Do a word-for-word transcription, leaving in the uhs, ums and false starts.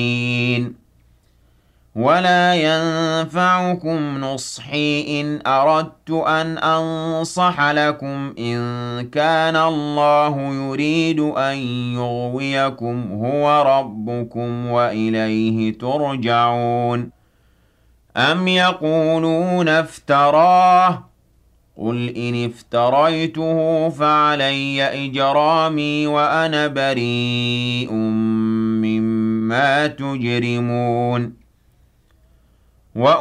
ولا ينفعكم نصحي إن أردت أن أنصح لكم إن كان الله يريد أن يغويكم هو ربكم وإليه ترجعون. أم يقولون افتراه قل إن افتريته فعلي إجرامي وأنا بريء مما تجرمون.